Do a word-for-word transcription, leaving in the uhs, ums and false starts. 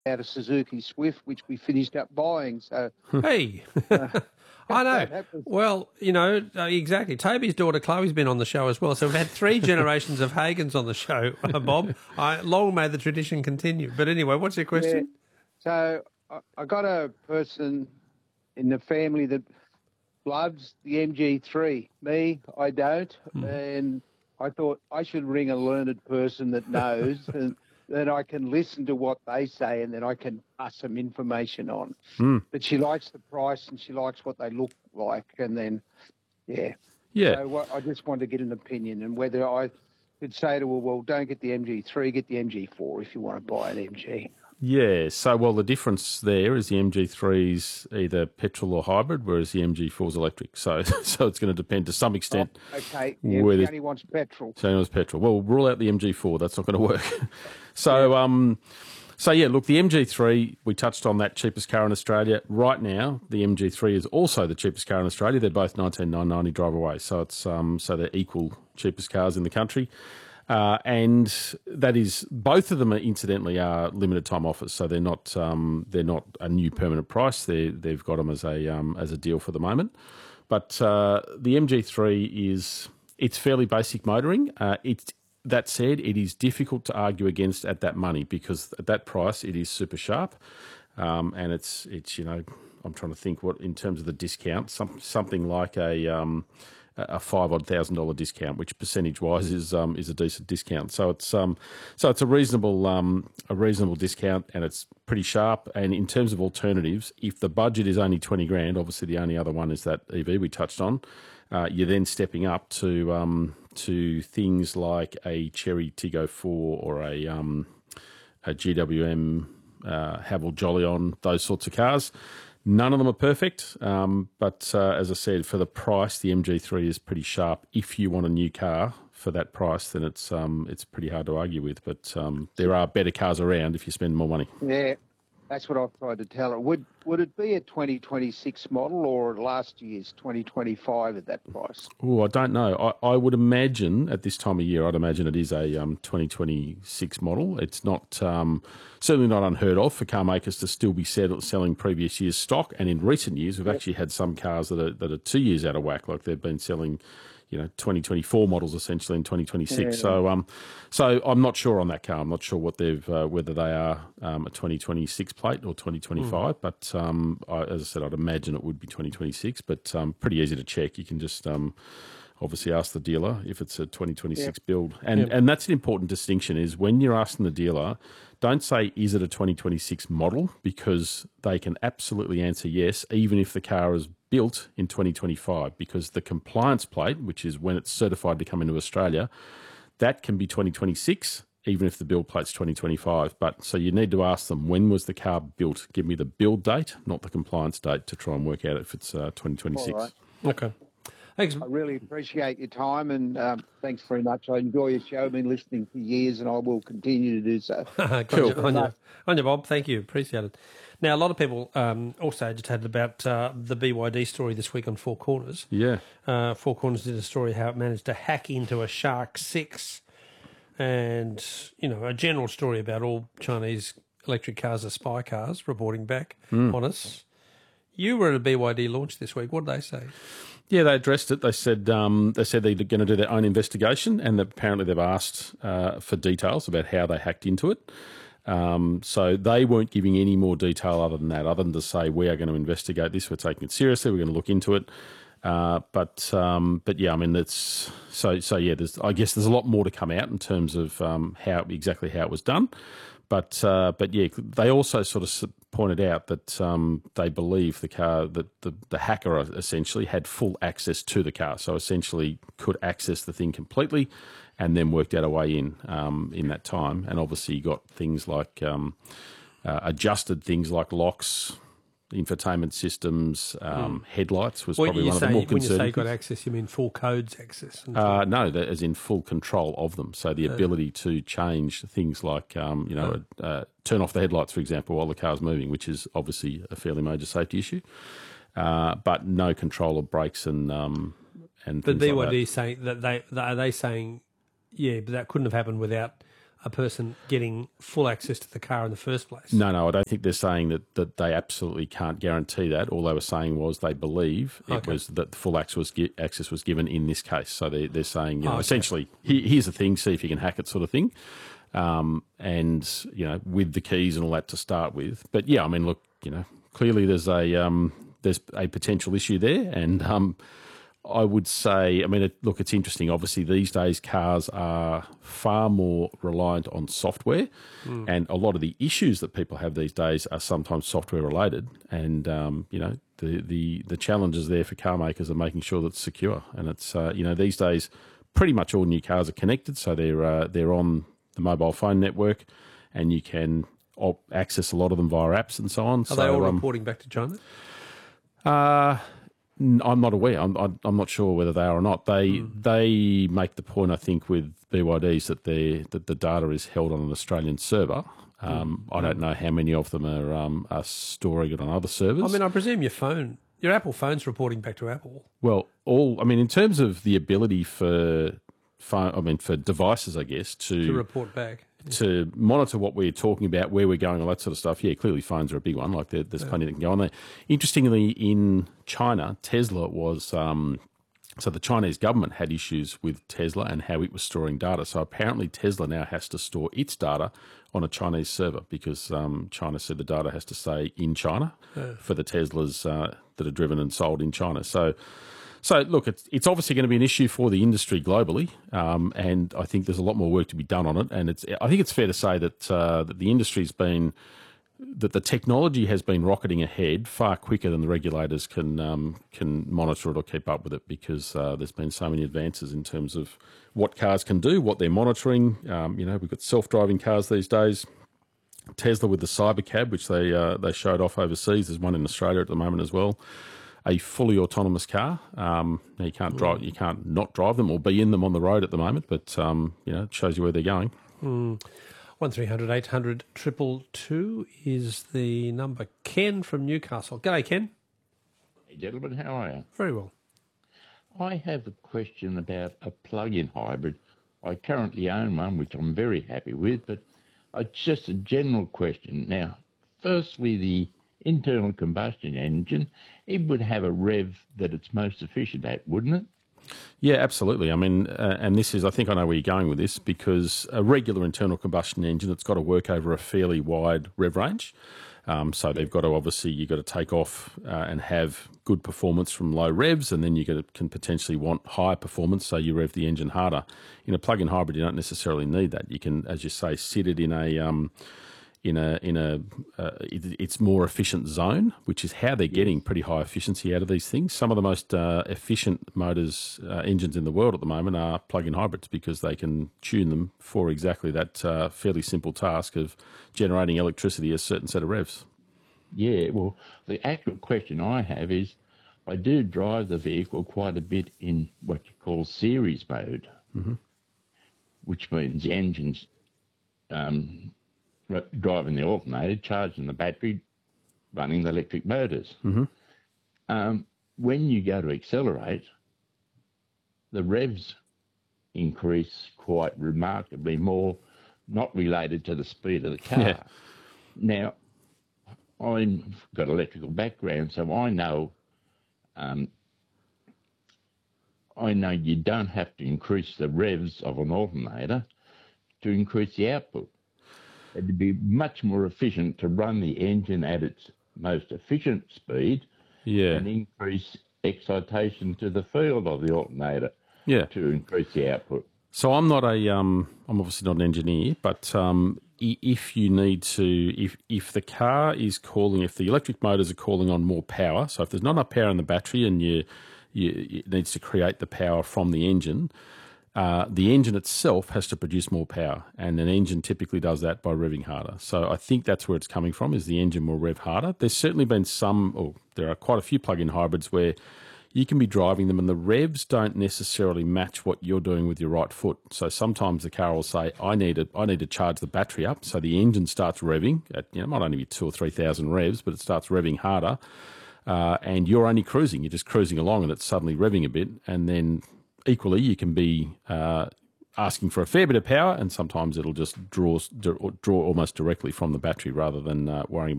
out a Suzuki Swift, which we finished up buying. So, hey, uh, I know. that was- Well, you know, uh, exactly. Toby's daughter Chloe's been on the show as well. So we've had three generations of Hagans on the show, uh, Bob. I, long may the tradition continue. But anyway, what's your question? Yeah. So I, I got a person in the family that loves the M G three. Me, I don't. Hmm. And I thought I should ring a learned person that knows, and then I can listen to what they say, and then I can pass some information on. Mm. But she likes the price, and she likes what they look like, and then, yeah. Yeah. So what, I just wanted to get an opinion, and whether I could say to her, well, don't get the M G three, get the M G four if you want to buy an M G. Yeah, so, well, the difference there is the M G three's either petrol or hybrid, whereas the M G four's electric. So so it's going to depend to some extent. Oh, okay, yeah, whether- she only wants petrol. So it was petrol. Well, rule out the M G four. That's not going to work. so, um, so yeah, look, the M G three, we touched on that, cheapest car in Australia. Right now, the M G three is also the cheapest car in Australia. They're both nineteen thousand nine hundred ninety drive away. So it's um, so they're equal cheapest cars in the country. Uh, and that is, both of them are incidentally are limited time offers, so they're not um, they're not a new permanent price. They they've got them as a um, as a deal for the moment. But uh, the M G three is it's fairly basic motoring. Uh, it's that said, it is difficult to argue against at that money because at that price it is super sharp, um, and it's it's you know I'm trying to think what in terms of the discount, some something like a. Um, a five odd thousand dollar discount, which percentage wise is um, is a decent discount. So it's um, so it's a reasonable um, a reasonable discount, and it's pretty sharp. And in terms of alternatives, if the budget is only twenty grand, obviously the only other one is that E V we touched on. Uh, you're then stepping up to um, to things like a Chery Tiggo four or a um, a G W M uh, Haval Jolyon, those sorts of cars. None of them are perfect, um, but uh, as I said, for the price, the M G three is pretty sharp. If you want a new car for that price, then it's um, it's pretty hard to argue with. But um, there are better cars around if you spend more money. Yeah, that's what I've tried to tell her. Would would it be a twenty twenty-six model or last year's twenty twenty-five at that price? Oh, I don't know. I, I would imagine at this time of year, I'd imagine it is a um, twenty twenty-six model. It's not um, certainly not unheard of for car makers to still be sell, selling previous year's stock. And in recent years, we've yep. actually had some cars that are that are two years out of whack, like they've been selling, you know, twenty twenty-four models essentially in twenty twenty-six. Yeah. So, um, so I'm not sure on that car. I'm not sure what they've uh, whether they are um, a twenty twenty-six plate or twenty twenty-five. Mm. But um, I, as I said, I'd imagine it would be twenty twenty-six. But um, pretty easy to check. You can just um, obviously ask the dealer if it's a twenty twenty-six yep. build, and yep. and that's an important distinction. Is when you're asking the dealer, don't say is it a twenty twenty-six model, because they can absolutely answer yes, even if the car is built in twenty twenty-five, because the compliance plate, which is when it's certified to come into Australia, that can be twenty twenty-six, even if the build plate's twenty twenty-five. But so you need to ask them, when was the car built? Give me the build date, not the compliance date, to try and work out if it's uh, twenty twenty-six. All right. Okay. Thanks. I really appreciate your time, and um, thanks very much. I enjoy your show. I've been listening for years, and I will continue to do so. Cool. On you, on you, Bob. Thank you. Appreciate it. Now, a lot of people um, also agitated about uh, the B Y D story this week on Four Corners. Yeah. Uh, Four Corners did a story how it managed to hack into a Shark six, and, you know, a general story about all Chinese electric cars are spy cars, reporting back mm. on us. You were at a B Y D launch this week. What did they say? Yeah, they addressed it. They said um, they said they're going to do their own investigation, and apparently they've asked uh, for details about how they hacked into it. Um, so they weren't giving any more detail other than that, other than to say we are going to investigate this. We're taking it seriously. We're going to look into it. Uh, but um, but yeah, I mean it's so so yeah. There's I guess there's a lot more to come out in terms of um, how exactly how it was done. But uh, but yeah, they also sort of pointed out that um, they believe the car that the, the hacker essentially had full access to the car, so essentially could access the thing completely, and then worked out a way in um, in that time. And obviously, you got things like um, uh, adjusted things like locks, infotainment systems, um, mm. headlights was well, probably one say, of the more when concerning. When you say got access, you mean full codes access? Uh, no, that as in full control of them. So the ability uh, to change things like, um, you know, uh, uh, turn off the headlights, for example, while the car's moving, which is obviously a fairly major safety issue. Uh, but no control of brakes and um, and. But things B Y D like saying that they are they saying, yeah, but that couldn't have happened without a person getting full access to the car in the first place. No, no, I don't think they're saying that, that they absolutely can't guarantee that. All they were saying was they believe it Okay. was that full access was, gi- access was given in this case. So they, they're saying, you know, Oh, okay. essentially, here, here's the thing, see if you can hack it sort of thing. Um, and, you know, with the keys and all that to start with. But, yeah, I mean, look, you know, clearly there's a um, there's a potential issue there. And um, I would say, I mean, it, look, it's interesting. Obviously, these days cars are far more reliant on software, mm. and a lot of the issues that people have these days are sometimes software related. And um, you know, the the the challenges there for car makers are making sure that it's secure. And it's uh, you know, these days, pretty much all new cars are connected, so they're uh, they're on the mobile phone network, and you can op- access a lot of them via apps and so on. Are so, they all um, reporting back to China? Uh I'm not aware. I'm, I'm not sure whether they are or not. They mm. they make the point, I think, with B Y Ds that they that the data is held on an Australian server. Um, mm. I don't know how many of them are um, are storing it on other servers. I mean, I presume your phone, your Apple phone's reporting back to Apple. Well, all I mean, in terms of the ability for phone, I mean, for devices, I guess to to report back. To monitor what we're talking about, where we're going, all that sort of stuff. Yeah, clearly phones are a big one. Like there, there's yeah. plenty that can go on there. Interestingly, in China, Tesla was um, so the Chinese government had issues with Tesla and how it was storing data. So apparently, Tesla now has to store its data on a Chinese server because um, China said the data has to stay in China yeah. for the Teslas uh, that are driven and sold in China. So. So, look, it's, it's obviously going to be an issue for the industry globally, um, and I think there's a lot more work to be done on it. And it's I think it's fair to say that uh, that the industry's been that the technology has been rocketing ahead far quicker than the regulators can um, can monitor it or keep up with it because uh, there's been so many advances in terms of what cars can do, what they're monitoring. Um, you know, we've got self-driving cars these days. Tesla with the Cybercab, which they uh, they showed off overseas. There's one in Australia at the moment as well. A fully autonomous car. Um, now you can't drive, you can't not drive them or be in them on the road at the moment, but um, you know, it shows you where they're going. Mm. One three hundred eight hundred triple two is the number. Ken from Newcastle. G'day, Ken. Hey, gentlemen, how are you? Very well. I have a question about a plug-in hybrid. I currently own one, which I'm very happy with, but it's just a general question. Now, firstly, the internal combustion engine, it would have a rev that it's most efficient at, wouldn't it? Yeah, absolutely. I mean, uh, and this is, I think I know where you're going with this, because a regular internal combustion engine, it's got to work over a fairly wide rev range. Um, so they've got to, obviously, you've got to take off uh, and have good performance from low revs, and then you can potentially want higher performance, so you rev the engine harder. In a plug-in hybrid, you don't necessarily need that. You can, as you say, sit it in a... Um, in a in a uh, it, it's more efficient zone, which is how they're getting pretty high efficiency out of these things. Some of the most uh, efficient motors, uh, engines in the world at the moment are plug-in hybrids because they can tune them for exactly that uh, fairly simple task of generating electricity at a certain set of revs. Yeah, well, the actual question I have is, I do drive the vehicle quite a bit in what you call series mode, mm-hmm. which means the engine's um, driving the alternator, charging the battery, running the electric motors. Mm-hmm. Um, when you go to accelerate, the revs increase quite remarkably more, not related to the speed of the car. Yeah. Now, I've got electrical background, so I know um, I know you don't have to increase the revs of an alternator to increase the output. It'd be much more efficient to run the engine at its most efficient speed yeah. and increase excitation to the field of the alternator yeah. to increase the output. So I'm not a, um, I'm obviously not an engineer, but um, if you need to, if if the car is calling, if the electric motors are calling on more power, so if there's not enough power in the battery and you, you it needs to create the power from the engine, Uh, the engine itself has to produce more power, and an engine typically does that by revving harder. So I think that's where it's coming from, is the engine will rev harder. There's certainly been some, or there are quite a few plug-in hybrids where you can be driving them and the revs don't necessarily match what you're doing with your right foot. So sometimes the car will say, I need to, I need to charge the battery up. So the engine starts revving at, you know, might only be two or three thousand revs, but it starts revving harder. Uh, and you're only cruising. You're just cruising along and it's suddenly revving a bit, and then equally, you can be uh, asking for a fair bit of power, and sometimes it'll just draw draw almost directly from the battery rather than uh, worrying about